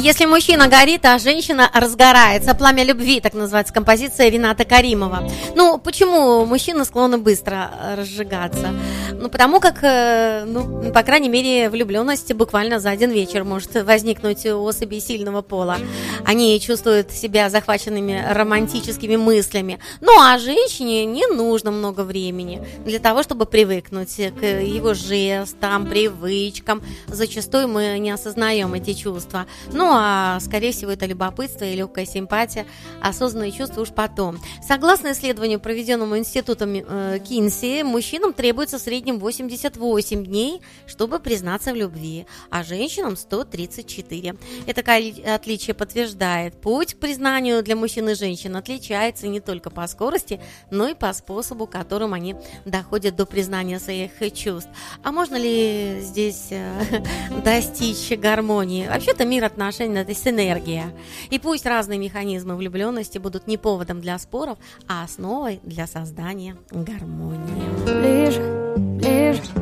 Если мужчина горит, а женщина разгорается. «Пламя любви», так называется композиция Рината Каримова. Ну, почему мужчины склонны быстро разжигаться? Ну, потому как, по крайней мере, влюбленность буквально за один вечер может возникнуть у особей сильного пола. Они чувствуют себя захваченными романтическими мыслями. Ну, а женщине не нужно много времени для того, чтобы привыкнуть к его жестам, привычкам. Зачастую мы не осознаем эти чувства. Ну, а скорее всего, это любопытство и легкая симпатия, осознанные чувства уж потом. Согласно исследованию, проведенному институтом Кинси, мужчинам требуется в среднем 88 дней, чтобы признаться в любви, а женщинам 134. Это отличие подтверждает, путь к признанию для мужчин и женщин отличается не только по скорости, но и по способу, которым они доходят до признания своих чувств. А можно ли здесь достичь гармонии? Вообще-то мир отношений – это синергия. И пусть разные механизмы влюбленности будут не поводом для споров, а основой для создания гармонии. Ближе, ближе,